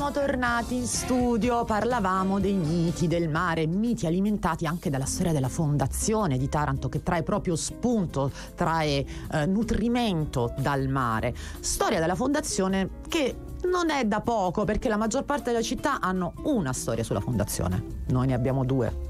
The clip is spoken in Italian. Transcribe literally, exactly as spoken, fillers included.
siamo tornati in studio, parlavamo dei miti del mare, miti alimentati anche dalla storia della fondazione di Taranto, che trae proprio spunto, trae eh, nutrimento dal mare. Storia della fondazione che non è da poco, perché la maggior parte delle città hanno una storia sulla fondazione, noi ne abbiamo due.